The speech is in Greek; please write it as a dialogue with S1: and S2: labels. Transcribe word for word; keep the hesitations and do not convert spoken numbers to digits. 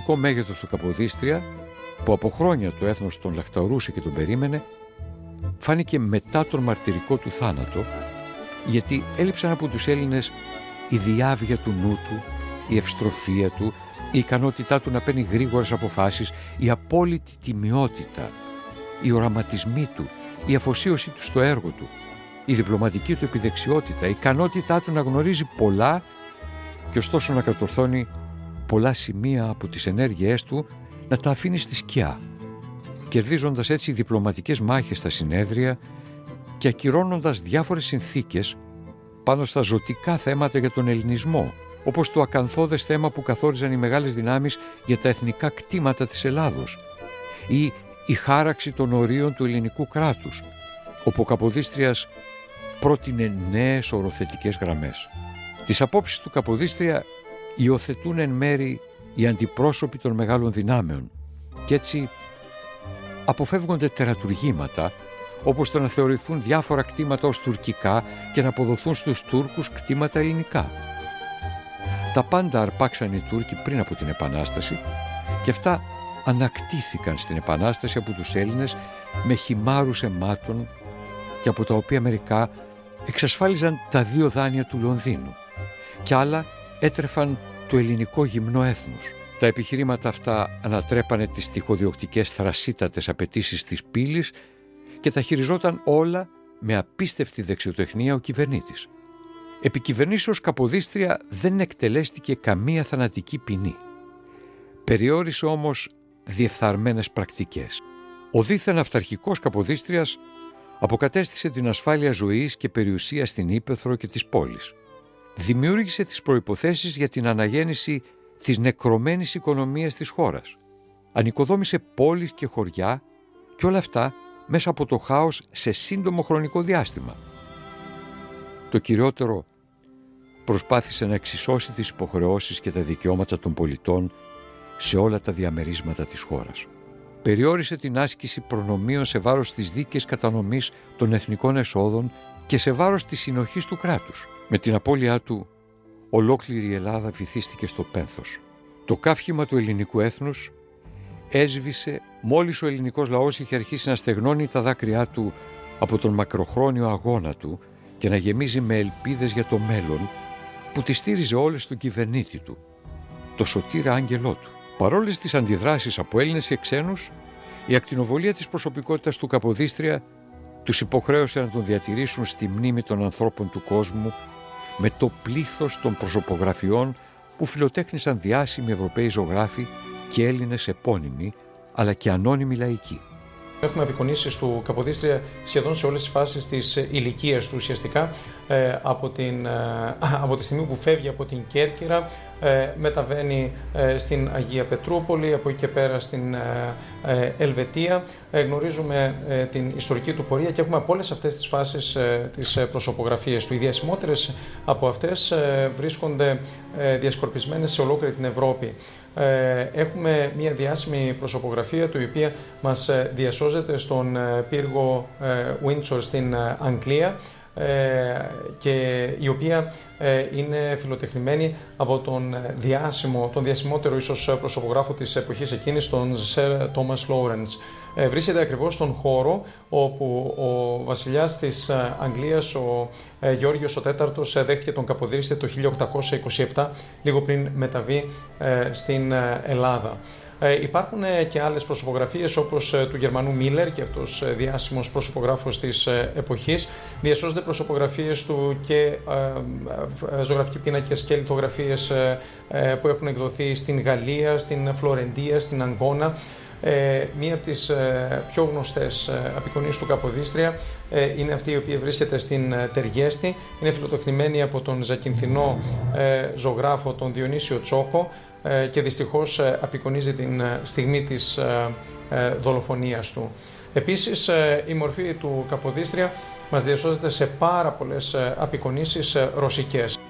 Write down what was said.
S1: πραγματικό μέγεθος του Καποδίστρια, που από χρόνια το έθνος τον λαχταρούσε και τον περίμενε, φάνηκε μετά τον μαρτυρικό του θάνατο, γιατί έλειψαν από τους Έλληνες η διάβια του νου του, η ευστροφία του, η ικανότητά του να παίρνει γρήγορες αποφάσεις, η απόλυτη τιμιότητα, οι οραματισμοί του, η αφοσίωσή του στο έργο του, η διπλωματική του επιδεξιότητα, η ικανότητά του να γνωρίζει πολλά και ωστόσο να κατορθώνει πολλά σημεία από τις ενέργειές του να τα αφήνει στη σκιά, κερδίζοντας έτσι διπλωματικές μάχες στα συνέδρια και ακυρώνοντας διάφορες συνθήκες πάνω στα ζωτικά θέματα για τον ελληνισμό, όπως το ακαθόδες θέμα που καθόριζαν οι μεγάλες δυνάμεις για τα εθνικά κτήματα της Ελλάδος ή η χάραξη των ορίων του ελληνικού κράτους, όπου ο Καποδίστριας πρότεινε νέες οροθετικές γραμμές. Τις απόψεις του Καποδίστρια υιοθετούν εν μέρη οι αντιπρόσωποι των μεγάλων δυνάμεων και έτσι αποφεύγονται τερατουργήματα, όπως το να θεωρηθούν διάφορα κτήματα ως τουρκικά και να αποδοθούν στους Τούρκους κτήματα ελληνικά. Τα πάντα αρπάξαν οι Τούρκοι πριν από την Επανάσταση και αυτά ανακτήθηκαν στην Επανάσταση από τους Έλληνες με χυμάρους αιμάτων και από τα οποία μερικά εξασφάλιζαν τα δύο δάνεια του Λονδίνου και άλλα έτρεφαν το ελληνικό γυμνό έθνος. Τα επιχειρήματα αυτά ανατρέπανε τις τυχοδιοκτικές θρασίτατες απαιτήσεις της πύλης και τα χειριζόταν όλα με απίστευτη δεξιοτεχνία ο κυβερνήτης. Επί κυβερνήσεως Καποδίστρια δεν εκτελέστηκε καμία θανατική ποινή. Περιόρισε όμως διεφθαρμένες πρακτικές. Ο δίθεν αυταρχικός Καποδίστριας αποκατέστησε την ασφάλεια ζωής και περιουσίας στην ύπαιθρο και της πόλης. Δημιούργησε τις προϋποθέσεις για την αναγέννηση της νεκρωμένης οικονομίας της χώρας. Ανοικοδόμησε πόλεις και χωριά και όλα αυτά μέσα από το χάος σε σύντομο χρονικό διάστημα. Το κυριότερο, προσπάθησε να εξισώσει τις υποχρεώσεις και τα δικαιώματα των πολιτών σε όλα τα διαμερίσματα της χώρας. Περιόρισε την άσκηση προνομίων σε βάρος της δίκαιης κατανομής των εθνικών εσόδων και σε βάρος της συνοχής του κράτους. Με την απώλειά του, ολόκληρη η Ελλάδα βυθίστηκε στο πένθος. Το καύχημα του ελληνικού έθνους έσβησε μόλις ο ελληνικός λαός είχε αρχίσει να στεγνώνει τα δάκρυά του από τον μακροχρόνιο αγώνα του και να γεμίζει με ελπίδες για το μέλλον που τη στήριζε όλες στον κυβερνήτη του, το σωτήρα άγγελό του. Παρόλες τις αντιδράσεις από Έλληνες και ξένους, η ακτινοβολία της προσωπικότητας του Καποδίστρια τους υποχρέωσε να τον διατηρήσουν στη μνήμη των ανθρώπων του κόσμου με το πλήθος των προσωπογραφιών που φιλοτέχνησαν διάσημοι Ευρωπαίοι ζωγράφοι και Έλληνες επώνυμοι, αλλά και ανώνυμοι λαϊκοί.
S2: Έχουμε απεικονίσεις του Καποδίστρια σχεδόν σε όλες τις φάσεις της ηλικίας του ουσιαστικά, ε, από, την, ε, από τη στιγμή που φεύγει από την Κέρκυρα, ε, μεταβαίνει ε, στην Αγία Πετρούπολη, από εκεί και πέρα στην ε, ε, Ελβετία. Ε, γνωρίζουμε ε, την ιστορική του πορεία και έχουμε από όλες αυτές τις φάσεις ε, τις προσωπογραφίες του. Οι διασημότερες από αυτές ε, βρίσκονται ε, διασκορπισμένες σε ολόκληρη την Ευρώπη. Έχουμε μια διάσημη προσωπογραφία του, η οποία μας διασώζεται στον πύργο Windsor στην Αγγλία και η οποία είναι φιλοτεχνημένη από τον διάσημο, τον διασημότερο ίσως προσωπογράφο της εποχής εκείνης, τον Sir Thomas Lawrence. Βρίσκεται ακριβώς στον χώρο όπου ο βασιλιάς της Αγγλίας, ο Γεώργιος ο Τέταρτος, δέχτηκε τον Καποδίστρια το χίλια οκτακόσια είκοσι επτά, λίγο πριν μεταβεί στην Ελλάδα. Ε, υπάρχουν και άλλες προσωπογραφίες όπως του Γερμανού Μίλερ, και αυτός διάσημος προσωπογράφος της εποχής. Διασώζονται προσωπογραφίες του και ε, ε, ζωγραφικοί πίνακες και λιθογραφίες ε, ε, που έχουν εκδοθεί στην Γαλλία, στην Φλωρεντία, στην Αγκώνα. Ε, μία από τις ε, πιο γνωστές ε, απεικονίσεις του Καποδίστρια ε, είναι αυτή η οποία βρίσκεται στην ε, Τεργέστη. Είναι φιλοτεχνημένη από τον Ζακυνθινό ε, ζωγράφο τον Διονύσιο Τσόκο ε, και δυστυχώς ε, απεικονίζει την ε, στιγμή της ε, ε, δολοφονίας του. Επίσης ε, η μορφή του Καποδίστρια μας διασώζεται σε πάρα πολλές ε, απεικονίσεις ε, ρωσικές.